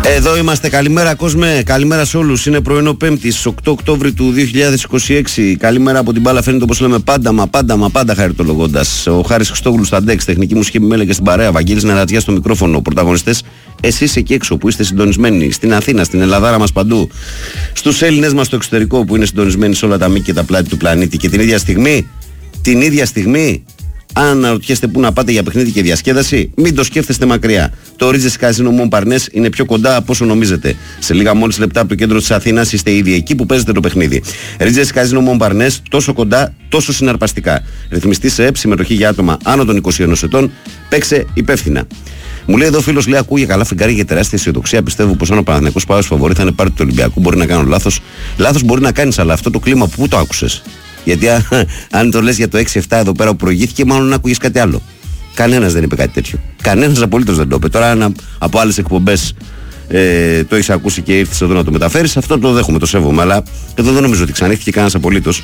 Εδώ είμαστε, καλημέρα κόσμε, καλημέρα σε όλους. Είναι πρωινό Πέμπτη, 8 Οκτώβρη του 2026. Καλημέρα από την μπάλα, φαίνεται όπως λέμε πάντα χαριτολογώντας. Ο Χάρης Χριστόγλου στα ντεξ, τεχνική μουσική Μέλε και στην παρέα, Βαγγέλης Νερατζιάς στο μικρόφωνο. Πρωταγωνιστές, εσείς εκεί έξω που είστε συντονισμένοι, στην Αθήνα, στην Ελλαδάρα μας παντού. Στους Έλληνες μας στο εξωτερικό που είναι συντονισμένοι σε όλα τα μήκη και τα πλάτη του πλανήτη. Και την ίδια στιγμή, αν αναρωτιέστε πού να πάτε για παιχνίδι και διασκέδαση, μην το σκέφτεστε μακριά. Το Ρίτζες Καζίνο Μομπαρνές είναι πιο κοντά από όσο νομίζετε. Σε λίγα μόλις λεπτά από το κέντρο της Αθήνας είστε ήδη εκεί που παίζετε το παιχνίδι. Ρίτζες Καζίνο Μομπαρνές, τόσο κοντά, τόσο συναρπαστικά. Ρυθμιστή σε ΕΠ, συμμετοχή για άτομα άνω των 21 ετών. Παίξε υπεύθυνα. Μου λέει εδώ φίλος, λέει: ακούγε καλά φεγγάρι για τεράστια αισιοδοξία. Πιστεύω πως αν ο Παναθηναϊκός πάει ως φαβορί θα είναι πάρτι του Ολυμπιακού. Μπορεί να κάνω λάθος. Λάθος μπορεί να κάνεις, αλλά αυτό το κλίμα που το άκουσες. Γιατί αν το λες για το 6-7 εδώ πέρα που προηγήθηκε, μάλλον να ακούγες κάτι άλλο. Κανένας δεν είπε κάτι τέτοιο. Κανένας απολύτως δεν το είπε. Τώρα, αν από άλλες εκπομπές το έχεις ακούσει και ήρθες εδώ να το μεταφέρεις, αυτό το δέχομαι, το σέβομαι. Αλλά εδώ δεν νομίζω ότι ξανήθηκε κανένας απολύτως.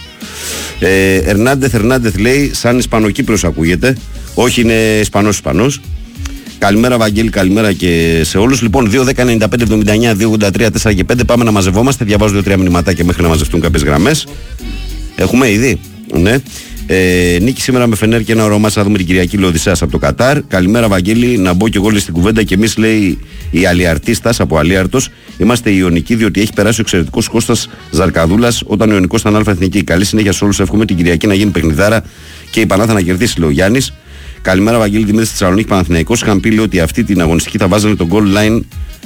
Ερνάντεθ λέει, σαν Ισπανοκύπριος ακούγεται. Όχι, είναι Ισπανός. Καλημέρα Βαγγέλη, καλημέρα και σε όλους. Λοιπόν, 2-10-95-79, 2-83-4 και 5. Πάμε να μαζευόμαστε. Διαβάζω 2-3 μηνυματάκια μέχρι να μαζευτούν κάποιες γραμμές. Έχουμε ήδη. Ναι. Νίκη σήμερα με Φενέρ και ένα ωραίο μάτς να δούμε την Κυριακή Λεωδισσάς από το Κατάρ. Καλημέρα Βαγγέλη, να μπω και εγώ στην κουβέντα και εμείς, λέει η Αλιαρτίστας από Αλίαρτος. Είμαστε Ιωνικοί διότι έχει περάσει ο εξαιρετικός Κώστας Ζαρκαδούλας όταν ο Ιωνικός ήταν αλφα-εθνική. Καλή συνέχεια σε όλους. Εύχομαι την Κυριακή να γίνει παιχνιδάρα και η Πανάθα να κερδίσει, λέει ο Γιάννης. Καλημέρα Βαγγέλη, Δημήτρης στη Θεσσαλονίκη Παναθηναϊκός. Είχαν πει, λέει, ότι αυτή την αγωνιστική θα βάζανε το goal line.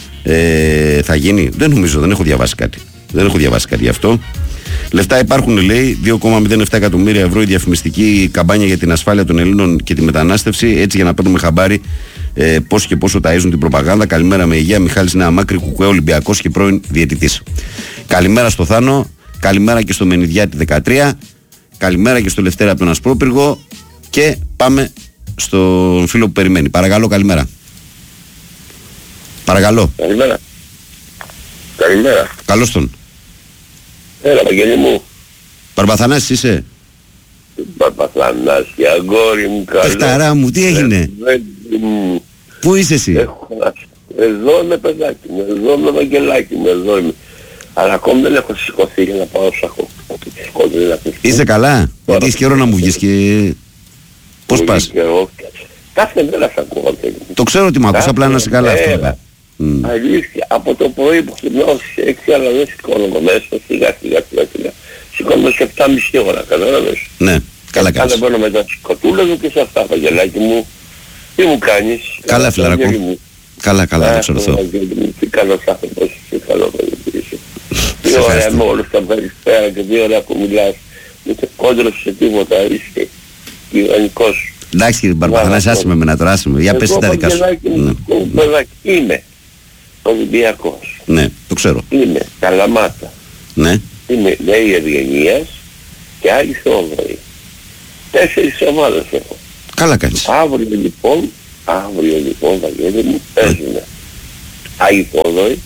Θα γίνει. Δεν νομίζω, δεν έχω διαβάσει κάτι. Δεν έχω διαβάσει κάτι γι' αυτό. Λεφτά υπάρχουν, λέει, 2,07 εκατομμύρια ευρώ η διαφημιστική καμπάνια για την ασφάλεια των Ελλήνων και τη μετανάστευση. Έτσι για να παίρνουμε χαμπάρι πώς και πόσο ταΐζουν την προπαγάνδα. Καλημέρα με υγεία, Μιχάλης Νέα Μάκρη, Κουκουέ Ολυμπιακός και πρώην διαιτητής. Καλημέρα στο Θάνο, καλημέρα και στο Μενιδιάτη 13, καλημέρα και στο Λευτέρα από τον Ασπρόπυργο και πάμε στον φίλο που περιμένει. Παρακαλώ, καλημέρα. Παρακαλώ. Καλημέρα. Καλημέρα. Καλώς τον. Έλα, Βαγγέλη μου. Παρπαθανάσης είσαι? Παρπαθανάση, αγόρι μου, καλά. Πεχταρά μου, τι έγινε? Πού είσαι εσύ? Εδώ είμαι παιδάκι μου, εδώ είμαι Βαγγελάκι μου, εδώ είμαι. Αλλά ακόμη δεν έχω σηκωθεί για να πάω σακό. Είσαι καλά? Γιατί έχεις καιρό να μου βγεις και... Πώς πας? Κάθε μέρα σ' ακούω. Το ξέρω ότι μ' ακούς, απλά να είσαι καλά αυτό. Αλήθεια, από το πρωί που ξυπνάω στις 6, αλλά δεν σηκώνομαι μέσα, σιγά. Σηκώνομαι σε 7,5 ώρα, κατάλαβες. Ναι, καλά κάνεις. Κάθε μπαίνω με τα σκοτούλα μου και σε αυτά, Βαγγελάκι μου. Τι μου κάνεις? Καλά, φιλαράκο. Καλά, δεν ξέρω Θεό. Τι καλός άνθρωπος, τι καλό παιδί είσαι. Τι ωραία με όλους τα περιστέρα και τι ωραία που μιλάς. Μην σε κόντρος σε τίποτα, είσαι ηρωνικός. Εντάξει κύριε Μπαρπαθανάση, άσε με να τώρα, για πες τα δικά σου. Παιδάκι, είμαι Ολυμπιακός. Ναι, το ξέρω. Είμαι Καλαμάτα. Ναι. Είμαι Νέη Ευγενίας και Άγιοι Θεόδωροι. 4 ομάδες έχω. Καλά κάνεις. Αύριο λοιπόν, Βαγγέλη μου, παίζουμε Άγιοι Θεόδωροι,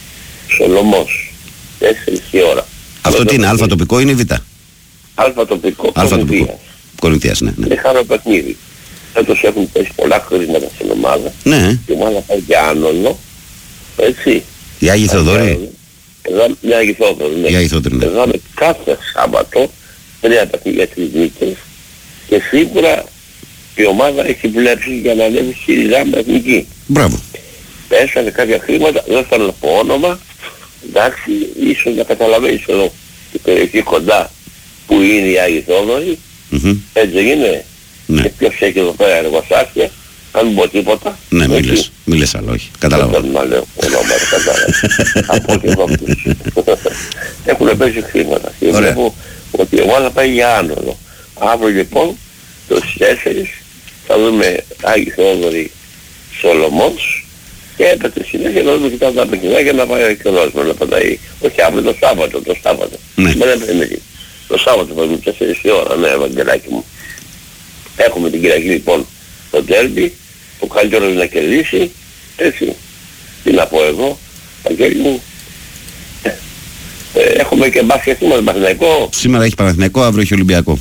Σολωμός, 4 η ώρα. Αυτό τι είναι, αλφα τοπικό είναι ή β? Αλφα τοπικό, Κορινθίας, ναι. Είναι χαρό παιχνίδι. Φέτος έχουν πέσει πολλά χρήματα στην ομάδα. Ναι. Η ομάδα πάει για άνωνο. Έτσι. Οι Άγιοι Θεοδόροι. Μια Άγιοι Θεόδωροι, ναι. Οι Άγιοι Θεόδωροι, ναι. Εδώ κάθε Σάββατο 3 παιχνίδια 3 νίκες και σίγουρα η ομάδα έχει βλέψει για να ανέβει στη Ριζάμπα εθνική. Μπράβο. Πέσανε κάποια χρήματα, δεν θέλω να πω όνομα. Εντάξει, ίσως να καταλαβαίνεις εδώ η περιοχή κοντά που είναι οι Άγιοι Θεόδωροι. Έτσι δεν είναι? Ναι. Και ποιος έχει εδώ πέρα εργοστάσια, αν μην πω τίποτα. Ναι, μίλες άλλο, όχι. Καταλάβω. Δεν θέλω να λέω ονόματα, κατάλαβα. Από ό,τι έχω ακούσει. Έχουν πέσει χρήματα. Και βλέπω ότι η ομάδα πάει για άνοδο. Αύριο λοιπόν, το 4 θα δούμε Άγιοι Θεόδωροι Σολωμός και έπεται συνέχεια να δούμε κοιτάω τα παιχνιδάκια να πάει και ο Ρόσμερ να πατάει. Όχι αύριο, το Σάββατο. Ναι. Το Σάββατο θα δούμε 4 η ώρα, ναι, Ευαγγελάκι μου. Έχουμε την Κυριακή λοιπόν το ντέρμπι, ο καλύτερος να κερδίσει, έτσι. Τι να πω εγώ, Αγγέλη μου. Έχουμε και μπάσκετ σήμερα Παναθηναϊκό. Σήμερα έχει Παναθηναϊκό, αύριο έχει Ολυμπιακό.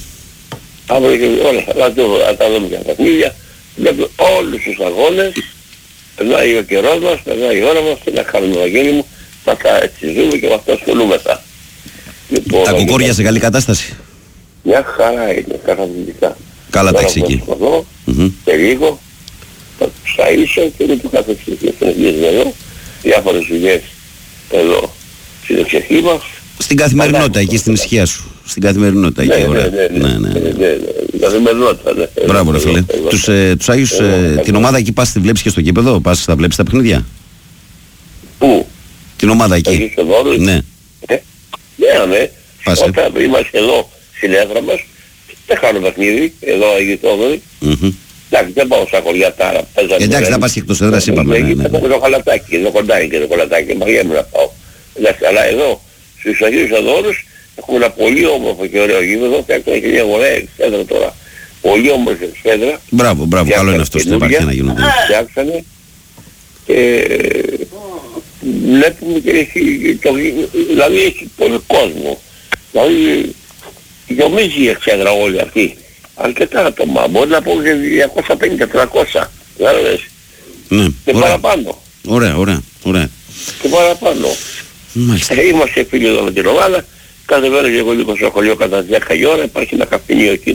Αύριο έχει όλα, θα τα δούμε για τα παιχνίδια. Βλέπουμε όλους τους αγώνες, περνάει ο καιρός μας, περνάει η ώρα μας, τι να κάνουμε, Βαγγέλη μου, θα έτσι ζούμε και με αυτό ασχολούμεθα. Λοιπόν, τα κοκόρια σε καλή κατάσταση? Μια χαρά είναι, καταπληκτικά. Καλά τα έχεις εκεί. Και λίγο, θα τους αίσω και δεν του καθεξής. Και συνεχίζουμε εδώ, διάφορες δουλειές εδώ στην εξοχή μας. Στην καθημερινότητα, εκεί στην ησυχία σου. Στην καθημερινότητα, εκεί, ωραία. Ναι. Καθημερινότητα, ναι. Μπράβο, ρε φίλε. Τους Άγιους, την ομάδα εκεί πας τη βλέπεις και στο γήπεδο, πας τα βλέπεις τα παιχνίδια? Πού? Την ομάδα εκεί. Ναι. Ναι. Όταν είμαστε εδώ στην έδρα μας, δεν κάνω παιχνίδι, εδώ αγιτόδοροι. Εντάξει, δεν πάω στα χωριά τάρα. Εντάξει, θα πας και εκτός έδρας, είπαμε. Έχω το χαλατάκι, εδώ κοντά είναι και το χαλατάκι, μαγιέμαι να πάω. Εντάξει, αλλά εδώ, στους Αγίους Αδόρους, έχουμε ένα πολύ όμορφο και ωραίο γήπεδο, φτιάξαμε και μια ωραία εξέδρα τώρα. Πολύ όμορφη εξέδρα. Μπράβο, καλό είναι αυτό στην επαρχία να γίνονται. Φτιάξανε και βλέπουμε και έχει, δηλαδή έχει πολύ κόσμο. Δηλαδή γεμίζει η εξέδρα όλη αυτή. Αρκετά άτομα, μπορεί να πω και 250-300. Δηλαδή, ναι, και παραπάνω. Ωραία. Και παραπάνω. Είμαστε φίλοι εδώ με την ομάδα. Κάθε μέρα και εγώ λίγο στο σχολείο κατά 10 η ώρα, υπάρχει ένα καφενείο εκεί.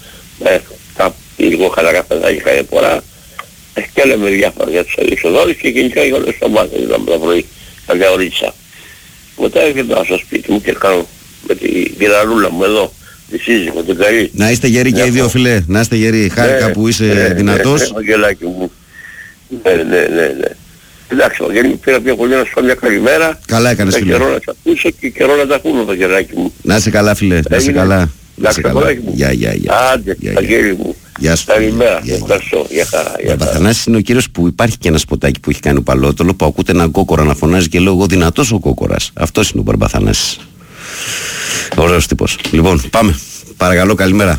Λίγο χαλακαφεδάκι κάθε φορά. Και λέμε διάφορα για τους Αγίους και γενικά για όλες τις ομάδες το πρωί, κάποια ωρίτσα. Μετά έρχεται στο σπίτι μου και κάνω με τη γυραρούλα μου εδώ, τη σύζυγο, την καλή. Να είστε γεροί και οι δύο, φίλε, να είστε γεροί. Χάρηκα που είσαι δυνατός. Ναι, Βαγγελάκι μου. Ναι. Εντάξει, Βαγγέλη μου, πήρα μια πολύ να σου πω μια καλημέρα. Καλά έκανες, φίλε. Καιρό να τα ακούσω και καιρό να τα ακούμε, Βαγγελάκι μου. Να είσαι καλά, φίλε, να είσαι καλά. Εντάξει, Βαγγελάκι μου. Γεια. Άντε, Βαγγέλη μου. Γεια σου. Καλημέρα. Ευχαριστώ. Γεια χαρά. Ο Μπαρμπαθανάσης είναι ο κύριος που υπάρχει και ένα σποτάκι που έχει κάνει ο Παλότολο, που ακούτε έναν κόκορα να φωνάζει και λέω εγώ δυνατός ο κόκορας. Αυτός είναι ο Μπαρμπαθανάσης. Ωραίος τύπος. Λοιπόν, πάμε. Παρακαλώ, καλημέρα.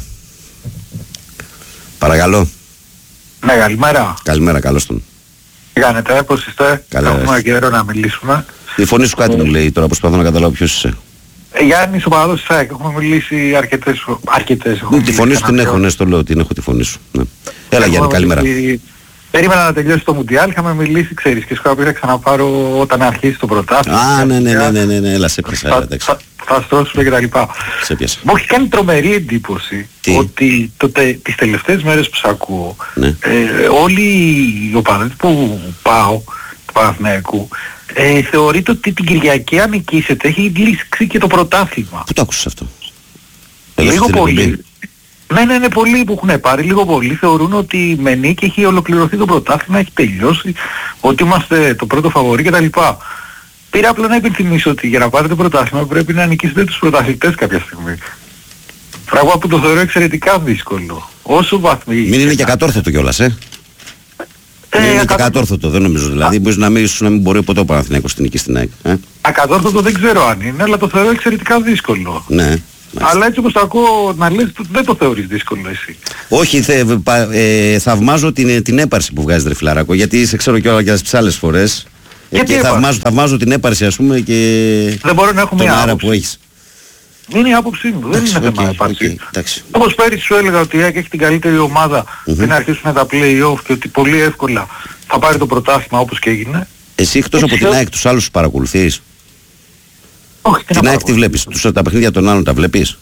Παρακαλώ. Ναι, καλημέρα. Καλημέρα, καλώς τον. Τι κάνετε, πώς είστε? Καλά. Έχουμε καιρό να μιλήσουμε. Η φωνή σου κάτι μου λέει τώρα, προσπαθώ να καταλάβω ποιος είσαι. Γιάννης, ο παδός της ΑΕΚ. Έχουμε μιλήσει αρκετές. Τη φωνή σου την έχω, ναι, στο λέω, την έχω τη φωνή σου. Ναι. Έλα Γιάννη, καλημέρα. Περίμενα να τελειώσει το Μουντιάλ, είχαμε μιλήσει, ξέρεις, και σου θα ξαναπάρω όταν αρχίσει το πρωτάθλημα. Α, ναι, έλα, σε πιάσα. Θα στρώσουμε και τα λοιπά. Σε πιάσα. Μου έχει κάνει τρομερή εντύπωση ότι τις τελευταίες μέρες που σ' ακούω, όλοι οι οπαδοί που πάω, του Παναθηναϊκού, θεωρείται ότι την Κυριακή αν νικήσετε έχει λήξει και το πρωτάθλημα. Πού το άκουσες αυτό? Λίγο πολύ. Ναι, πολλοί που έχουν πάρει, λίγο πολύ θεωρούν ότι με νίκη έχει ολοκληρωθεί το πρωτάθλημα, έχει τελειώσει, ότι είμαστε το πρώτο φαβορί κτλ. Πήρα απλά να υπενθυμίσω ότι για να πάρετε πρωτάθλημα πρέπει να νικήσετε τους πρωταθλητές κάποια στιγμή. Πράγμα που το θεωρώ εξαιρετικά δύσκολο. Όσο βαθμοί... Μην είναι και ακατόρθωτο κιόλας, Μην είναι και ακατόρθωτο, δεν νομίζω δηλαδή. Μπορείς να μην μπορεί ποτέ ο Παναθηναϊκός στην νίκη στην ΑΕΚ. Ακατόρθωτο δεν ξέρω αν είναι, αλλά το θεωρώ εξαιρετικά δύσκολο. Ναι. Αλλά έτσι όπως το ακούω να λες, δεν το θεωρείς δύσκολο εσύ. Όχι, θαυμάζω την έπαρση που βγάζεις, ρε φιλαράκο, γιατί σε ξέρω κιόλας και τις άλλες φορές. Και θαυμάζω την έπαρση, ας πούμε, και δεν μπορώ να έχουμε τον άρα που έχεις. Είναι η άποψή μου, δεν είναι θέμα έπαρση. Όπως πέρυσι σου έλεγα ότι η ΑΕΚ έχει την καλύτερη ομάδα πριν αρχίσουν τα play-off και ότι πολύ εύκολα θα πάρει το πρωτάθλημα όπως και έγινε. Εσύ εκτός από την ΑΕΚ τους άλλους παρακολουθείς? Όχι, την ΑΕΚ τι βλέπεις? Τα παιχνίδια των άλλων τα βλέπεις?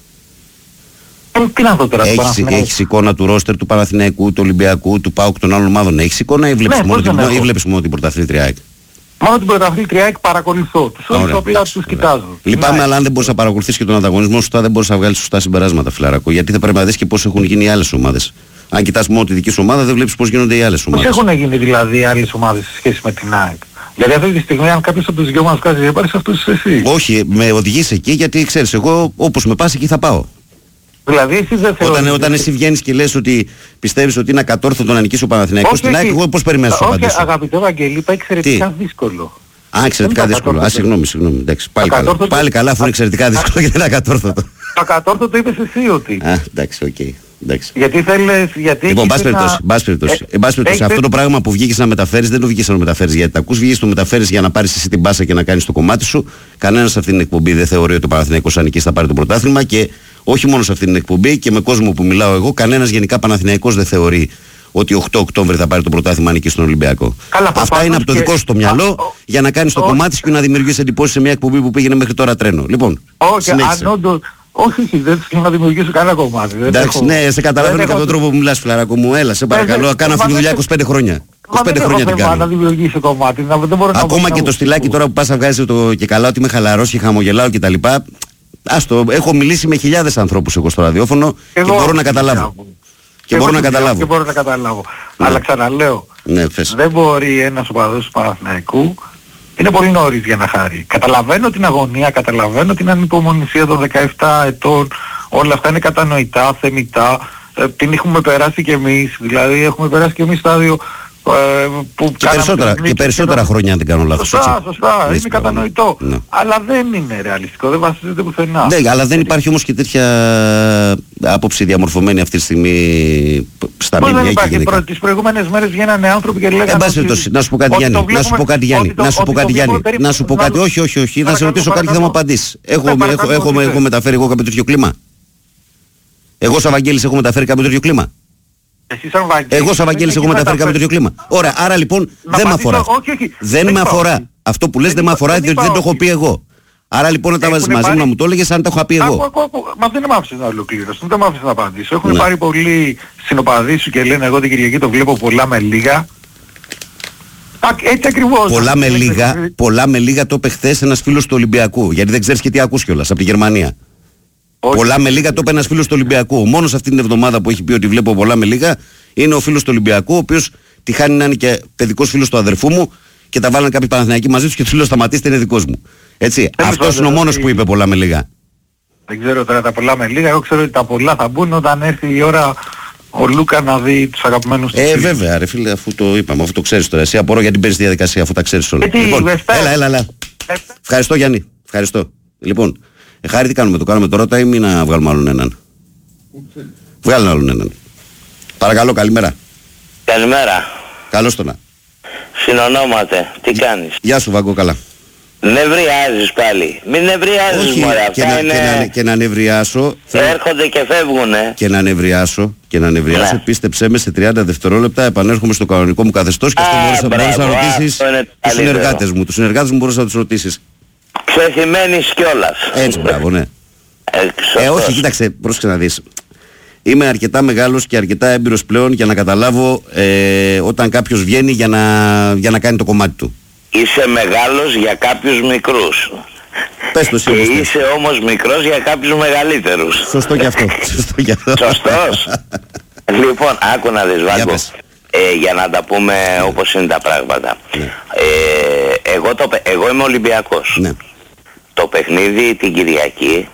Τι να δω τώρα? Έχεις εικόνα του ρόστερ του Παναθηναϊκού, του Ολυμπιακού, του ΠΑΟΚ, των άλλων ομάδων? Έχεις εικόνα ή βλέπεις μόνο την πρωταθλήτρια ΑΕΚ? Μόνο την πρωταθλήτρια ΑΕΚ παρακολουθώ. Τους όλους απλά τους κοιτάζω. Λυπάμαι, αλλά αν δεν μπορείς να παρακολουθείς και τον ανταγωνισμό σου, δεν μπορείς να βγάλεις σωστά συμπεράσματα, φιλαράκο. Γιατί θα πρέπει να δεις και πώς έχουν γίνει οι άλλες ομάδες. Αν κοιτάς μόνο τη δική σου ομάδα, δεν βλέπεις πώς γίνονται οι άλλες ομάδες. Πώς έχουν γίνει δηλαδή οι άλλες ομάδες σε σχέση με την ΑΕΚ? Δηλαδή αυτή τη στιγμή αν κάποιος από τους δυο μας βγάζει έπαρση, αυτός είσαι εσύ. Όχι, με οδηγείς εκεί γιατί ξέρεις, εγώ όπως με πας εκεί θα πάω. Δηλαδή εσύ δεν θεωρείς... Όταν εσύ βγαίνεις και λες ότι πιστεύεις ότι είναι ακατόρθωτο να νικήσει ο Παναθηναϊκός στην ΑΕΚ, εγώ πώς περιμένεις να σου απαντήσω? Όχι, αγαπητέ Βαγγέλη, είπα εξαιρετικά δύσκολο. Α, εξαιρετικά δύσκολο. Α, συγγνώμη. Εντάξει, πάλι καλά, αφού είναι εξαιρετικά δύσκολο γιατί είναι ακατόρθωτο. Ακατόρθωτο είπες εσύ ότι. Α, εντάξει, οκ. Γιατί θέλεις, γιατί... Λοιπόν, μπας περιπτώσει, αυτό το πράγμα που βγήκες να μεταφέρεις δεν το βγήκες να μεταφέρεις γιατί τα ακούς, βγήκες να το μεταφέρεις για να πάρεις εσύ την πάσα και να κάνεις το κομμάτι σου. Κανένας σε αυτήν την εκπομπή δεν θεωρεί ότι ο Παναθηναϊκός αν νικήσει θα πάρει το πρωτάθλημα και όχι μόνο σε αυτήν την εκπομπή και με κόσμο που μιλάω εγώ, κανένας γενικά Παναθηναϊκός δεν θεωρεί ότι 8 Οκτώβρη θα πάρει το πρωτάθλημα νίκη στον Ολυμπιακό. Καλά, αυτά είναι από το δικό σου το μυαλό για να κάνεις το κομμάτι σου και να δημιουργήσεις εντυπώσεις σε μια εκπομπή που πήγαινε μέχρι τώρα τρένο. Λοιπόν, όχι, αν όντως... Όχι, δεν θέλω να δημιουργήσω κανένα κομμάτι. Εντάξει, ναι, σε καταλαβαίνω και από τον τρόπο που μιλάς, φιλαράκο μου. Έλα, σε παρακαλώ, κάνω αυτή τη δουλειά 25 χρόνια. 25 χρόνια την κάνω. Να δημιουργήσω κομμάτι. Ακόμα και το στυλάκι τώρα που πας να βγάζεις και καλά ότι είμαι χαλαρός και χαμογελάω κτλ. Άστο, έχω μιλήσει με χιλιάδες ανθρώπους εγώ στο ραδιόφωνο και μπορώ να καταλάβω. Και μπορώ να καταλάβω. Αλλά ξαναλέω, δεν μπορεί ένας οπαδός του Παναθηναϊκού. Είναι πολύ νωρίς για να χάρει. Καταλαβαίνω την αγωνία, καταλαβαίνω την ανυπομονησία των 17 ετών. Όλα αυτά είναι κατανοητά, θεμιτά. Την έχουμε περάσει κι εμείς. Δηλαδή έχουμε περάσει κι εμείς στάδιο που και περισσότερα χρόνια αν δεν κάνω λάθος. Σωστά, είναι κατανοητό. Ναι. Αλλά δεν είναι ρεαλιστικό, δεν βασίζεται πουθενά. Ναι, αλλά δεν υπάρχει όμως και τέτοια άποψη διαμορφωμένη αυτή τη στιγμή στα μήνυμα. Δεν υπάρχει. Τις προηγούμενες μέρες βγαίνανε άνθρωποι και λέγανε... Να σου πω κάτι Γιάννη, να σου πω κάτι όχι, να σε ρωτήσω κάτι και θα μου απαντήσεις. Έχω μεταφέρει εγώ κάποιο τέτοιο κλίμα. Εγώ σαν Βαγγέλης έχω μεταφέρει κάποιο τέτοιο κλίμα. Εγώ σαν Βαγγέλης έχω μεταφέρει κάποιο τέτοιο κλίμα. Ωραία, άρα λοιπόν δεν με αφορά. Δεν με αφορά. Αυτό που λες δεν με αφορά διότι δεν το έχω πει εγώ. Άρα λοιπόν να τα βάζεις μαζί μου να μου το έλεγες αν το είχα πει εγώ. Μα δεν με άφησες να ολοκληρώσω, δεν με άφησες να απαντήσω. Έχουν πάρει πολλοί συνοπαδοί σου και λένε εγώ την Κυριακή το βλέπω πολλά με λίγα. Έτσι ακριβώς. Πολλά με λίγα το είπε χθες ένας φίλος του Ολυμπιακού. Γιατί δεν ξέρεις και τι ακούς κιόλας από τη Γερμανία. Πολλά με λίγα το είπε ένας φίλος του Ολυμπιακού. Μόνος αυτή την εβδομάδα που έχει πει ότι βλέπω πολλά με λίγα είναι ο φίλος του Ολυμπιακού, ο οποίος τυχάνει να είναι και παιδικός φίλος του αδερφού μου και τα βάλανε κάποιοι Παναθηναϊκοί μαζί τους και του λέω σταματήστε, είναι δικός μου. Έτσι. Αυτός είναι ο μόνος που είπε πολλά με λίγα. Δεν ξέρω τώρα τα πολλά με λίγα. Εγώ ξέρω ότι τα πολλά θα μπουν όταν έρθει η ώρα ο Λούκα να δει τους αγαπημένους του. Βέβαια, ρε φίλε, αφού το είπαμε, αφού το ξέρεις τώρα. Εσύ απορώ γιατί παίρνεις τη διαδικασία αφού τα ξέρεις όλα. Λοιπόν, έλα. Ευχαριστώ Γιάννη. Ευχαριστώ. Λοιπόν. Χάρη τι κάνουμε, το κάνουμε τώρα ή μην να βγάλουμε άλλον έναν. Βγάλουμε άλλον έναν. Παρακαλώ, καλημέρα. Καλημέρα. Καλώς το να. Συνονόματε, τι κάνεις? Γεια σου Βαγκό, καλά. Νευριάζεις πάλι. Μην νευριάζεις μωρέ, αυτά είναι... Και να νευριάσω... Έρχονται και φεύγουνε. Και να νευριάσω, ναι. Πίστεψέ με σε 30 δευτερόλεπτα επανέρχομαι στο κανονικό μου καθεστώς και αυτό μπορείς να ρωτήσεις τους συνεργάτες μου. Τους συνεργάτες μου μπορείς να τους ρωτήσεις. Ξεθυμένης κιόλας. Έτσι, μπράβο, ναι. Όχι, κοίταξε, πρόσεξε να δεις. Είμαι αρκετά μεγάλος και αρκετά έμπειρος πλέον για να καταλάβω όταν κάποιος βγαίνει για να κάνει το κομμάτι του. Είσαι μεγάλος για κάποιους μικρούς. Πες το και είσαι όμως μικρός για κάποιους μεγαλύτερους. Σωστό κι αυτό. Σωστός. Λοιπόν, άκου να δεις Βάγκο. Για να τα πούμε όπως είναι τα πράγματα. Ναι. Εγώ είμαι Ολυμπιακός. Ναι. Το παιχνίδι την Κυριακή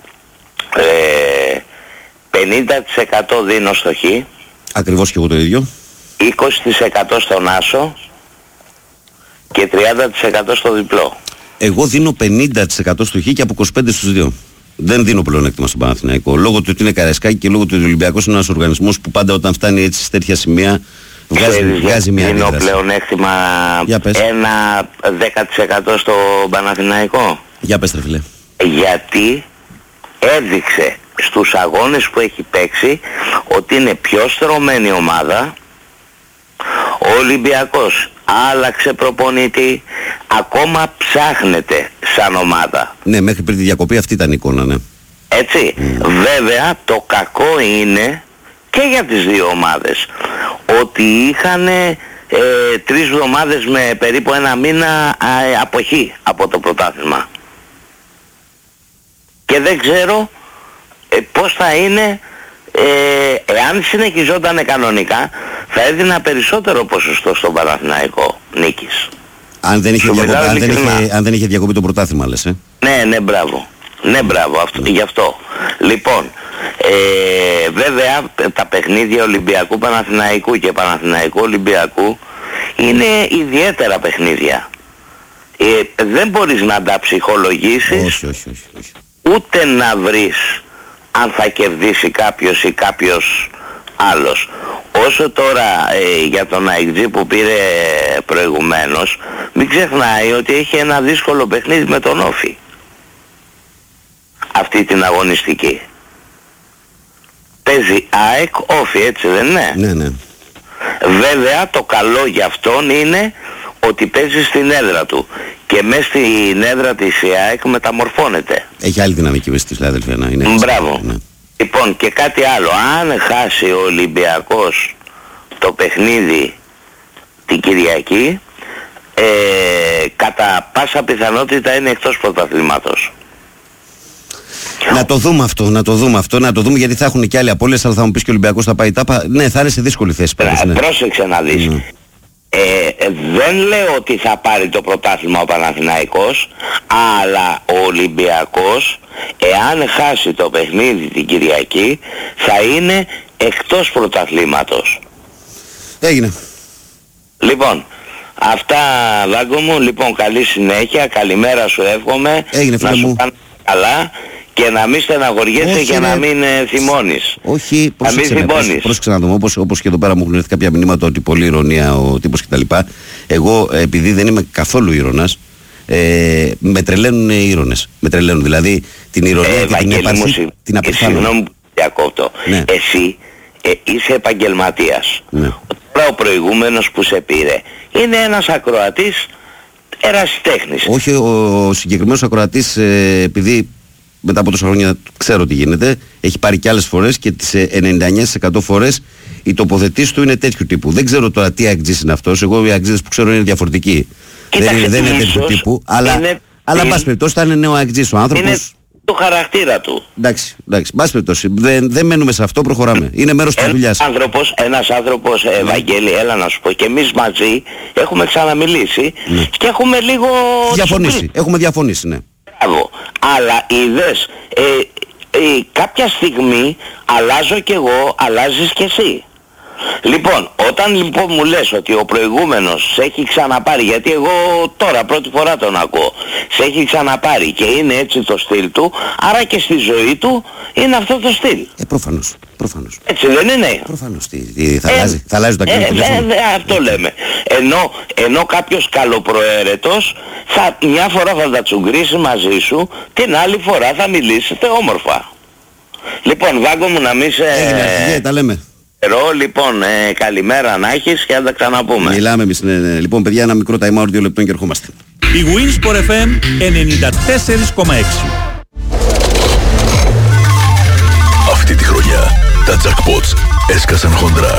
50% δίνω στο Χ. Ακριβώς και εγώ το ίδιο. 20% στον Άσο και 30% στο διπλό. Εγώ δίνω 50% στο Χ και από 25% στους δύο. Δεν δίνω πλεονέκτημα στον Παναθηναϊκό. Λόγω του ότι είναι Καραϊσκάκη και λόγω του ότι ο Ολυμπιακός είναι ένας οργανισμός που πάντα όταν φτάνει έτσι σε τέτοια σημεία βγάζει μια αντίδραση. Δίνω πλεονέκτημα ένα 10% στο Παναθηναϊκό. Για πες ρε φίλε. Γιατί έδειξε στους αγώνες που έχει παίξει ότι είναι πιο στρωμένη ομάδα. Ο Ολυμπιακός άλλαξε προπονητή, ακόμα ψάχνεται σαν ομάδα. Ναι, μέχρι πριν τη διακοπή αυτή ήταν η εικόνα, ναι. Έτσι, βέβαια το κακό είναι και για τις δύο ομάδες ότι είχαν 3 εβδομάδες με περίπου ένα μήνα αποχή από το πρωτάθλημα. Και δεν ξέρω πώς θα είναι εάν συνεχιζόταν κανονικά, θα έδινα περισσότερο ποσοστό στον Παναθηναϊκό νίκης. Αν δεν είχε διακοπεί το πρωτάθλημα λες, Ναι, μπράβο. Ναι, μπράβο, γι' αυτό. Λοιπόν, βέβαια τα παιχνίδια Ολυμπιακού Παναθηναϊκού και Παναθηναϊκού Ολυμπιακού είναι ιδιαίτερα παιχνίδια. Δεν μπορείς να τα ψυχολογήσεις. Όχι. Ούτε να βρεις αν θα κερδίσει κάποιος ή κάποιος άλλος. Όσο τώρα για τον ΑΕΚΤΖ που πήρε προηγουμένως, μην ξεχνάει ότι έχει ένα δύσκολο παιχνίδι με τον Όφη αυτή την αγωνιστική. Παίζει ΑΕΚ Όφη, έτσι δεν είναι? Ναι. Βέβαια το καλό για αυτόν είναι ότι παίζει στην έδρα του και μέσα στην έδρα της ΑΕΚ μεταμορφώνεται. Έχει άλλη δυναμική στη Φιλαδέλφια να είναι. Μπράβο. Ναι. Λοιπόν, και κάτι άλλο, αν χάσει ο Ολυμπιακός το παιχνίδι την Κυριακή, κατά πάσα πιθανότητα είναι εκτός πρωταθλήματος. Να το δούμε αυτό, να το δούμε γιατί θα έχουν και άλλοι απώλειες, αλλά θα μου πεις και ο Ολυμπιακός θα πάει τάπα. Ναι, θα είναι σε δύσκολη θέση. Ναι. Πρόσεξε να δεις. Δεν λέω ότι θα πάρει το πρωτάθλημα ο Παναθηναϊκός, αλλά ο Ολυμπιακός, εάν χάσει το παιχνίδι την Κυριακή, θα είναι εκτός πρωταθλήματος. Έγινε. Λοιπόν, αυτά Δάγκο μου. Λοιπόν, καλή συνέχεια, καλημέρα σου εύχομαι. Έγινε, φίλε μου. Να σου πάνε καλά και να μην στεναχωριέσαι και να μην θυμώνεις. Όχι, πρόσεξε να δούμε, όπως και εδώ πέρα μου έχουν έρθει κάποια μηνύματα ότι πολύ ηρωνία ο τύπος κτλ. Εγώ, επειδή δεν είμαι καθόλου ήρωνας, με τρελαίνουν οι ήρωνες. Με τρελαίνουν, δηλαδή την ηρωνία και την έπαρση την απεχθάνω. Συγγνώμη που διακόπτω. Ναι. Εσύ είσαι επαγγελματίας. Ναι. Τώρα ο προηγούμενος που σε πήρε είναι ένας ακροατής ερασιτέχνης. Όχι, ο συγκεκριμένος ακροατής, επειδή μετά από τόσα χρόνια ξέρω τι γίνεται, έχει πάρει και άλλες φορές και τις 99% φορές οι τοποθετήσεις του είναι τέτοιου τύπου. Δεν ξέρω τώρα τι αεκτζής είναι αυτός. Εγώ οι αεκτζίδες που ξέρω είναι διαφορετικοί. Δεν είναι τέτοιου τύπου. Αλλά εν πάση περιπτώσει θα είναι νέο αεκτζής ο άνθρωπος. Είναι το χαρακτήρα του. Εντάξει, πάση περιπτώσει. Δεν μένουμε σε αυτό, προχωράμε. Είναι μέρος της δουλειάς. Ένας άνθρωπος, Βαγγέλη, έλα να σου πω, και εμείς μαζί έχουμε ξαναμιλήσει και έχουμε λίγο διαφωνήσει. Έχουμε διαφωνήσει, ναι. Αλλά είδες, κάποια στιγμή αλλάζω κι εγώ, αλλάζεις κι εσύ. Λοιπόν, όταν λοιπόν μου λες ότι ο προηγούμενος σε έχει ξαναπάρει, γιατί εγώ τώρα πρώτη φορά τον ακούω, σε έχει ξαναπάρει και είναι έτσι το στυλ του, άρα και στη ζωή του είναι αυτό το στυλ. Προφανώς. Έτσι δεν είναι? Προφανώς. Θα αλλάζει το τηλέφωνο. Αυτό λέμε. Ενώ κάποιος καλοπροαίρετος μια φορά θα τα τσουγκρίσει μαζί σου, την άλλη φορά θα μιλήσετε όμορφα. Λοιπόν, Βάγκο μου, να μην σε... Έγινε, τα λέμε. Λοιπόν, καλημέρα να έχεις και θα τα ξαναπούμε. Μιλάμε εμείς, ναι. Λοιπόν, παιδιά, ένα μικρό time out, 2 λεπτών και ερχόμαστε. Η Winsport FM 94,6. Αυτή τη χρονιά τα jackpots έσκασαν χοντρά.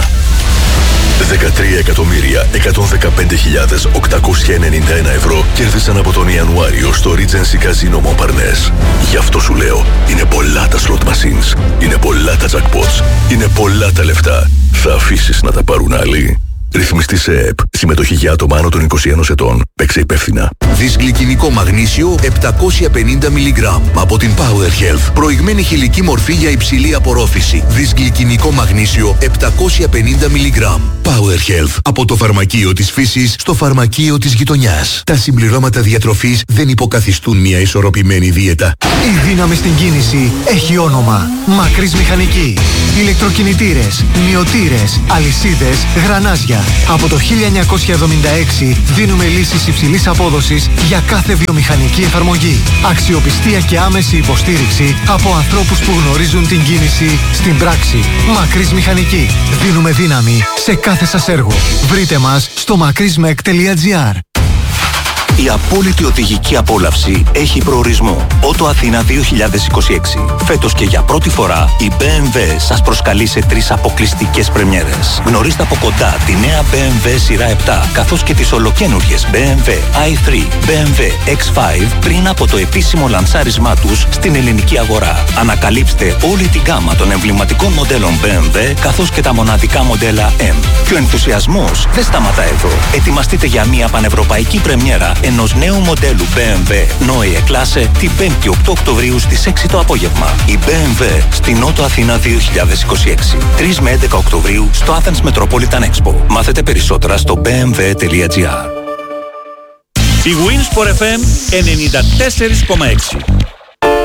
13.115.891 ευρώ κέρδισαν από τον Ιανουάριο στο Regency Casino Montparnasse. Γι' αυτό σου λέω, είναι πολλά τα slot machines, είναι πολλά τα jackpots, είναι πολλά τα λεφτά. Θα αφήσεις να τα πάρουν άλλοι? Ρυθμιστή σε ΕΕΠ. Συμμετοχή για άτομα άνω των 21 ετών. Παίξε υπεύθυνα. Δυσγλυκινικό μαγνήσιο 750 mg από την Power Health. Προηγμένη χηλική μορφή για υψηλή απορρόφηση. Δυσγλυκινικό μαγνήσιο 750 mg. Power Health. Από το φαρμακείο της φύσης στο φαρμακείο της γειτονιάς. Τα συμπληρώματα διατροφής δεν υποκαθιστούν μια ισορροπημένη δίαιτα. Η δύναμη στην κίνηση έχει όνομα. Μακρύς Μηχανική. Ηλεκτροκινητήρες, μυωτήρες, αλυσίδες, γρανάζια. Από το 1976 δίνουμε λύσεις υψηλής απόδοσης για κάθε βιομηχανική εφαρμογή. Αξιοπιστία και άμεση υποστήριξη από ανθρώπους που γνωρίζουν την κίνηση στην πράξη. Μακρύς Μηχανική. Δίνουμε δύναμη σε κάθε σας έργο. Βρείτε μας στο makrismek.gr. Η απόλυτη οδηγική απόλαυση έχει προορισμό. Ότο Αθήνα 2026. Φέτος και για πρώτη φορά η BMW σας προσκαλεί σε 3 αποκλειστικές πρεμιέρες. Γνωρίστε από κοντά τη νέα BMW σειρά 7, καθώς και τις ολοκαίνουργιες BMW i3, BMW X5 πριν από το επίσημο λανσάρισμά τους στην ελληνική αγορά. Ανακαλύψτε όλη την γάμα των εμβληματικών μοντέλων BMW, καθώς και τα μοναδικά μοντέλα M. Και ο ενθουσιασμός δεν σταματά εδώ. Ετοιμαστείτε για μια πανευρωπαϊκή πρεμιέρα ενός νέου μοντέλου BMW Neue Klasse την 5η 8 Οκτωβρίου στις 6 το απόγευμα. Η BMW στην Νότο Αθήνα 2026. 3 με 11 Οκτωβρίου στο Athens Metropolitan Expo. Μάθετε περισσότερα στο bmw.gr. Η Winsport FM 94,6.